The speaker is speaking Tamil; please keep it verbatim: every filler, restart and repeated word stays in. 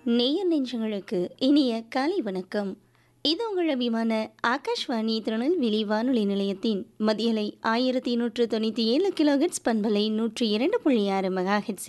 நேயர் நெஞ்சங்களுக்கு இனிய காலை வணக்கம். இது உங்கள் அபிமான ஆகாஷ்வாணி திருநெல்வேலி வானொலி நிலையத்தின் மதியலை ஆயிரத்தி நூற்று தொண்ணூற்றி ஏழு கிலோஹெட்ஸ் பண்பலை நூற்றி இரண்டு புள்ளி ஆறு மெகா ஹெட்ஸ்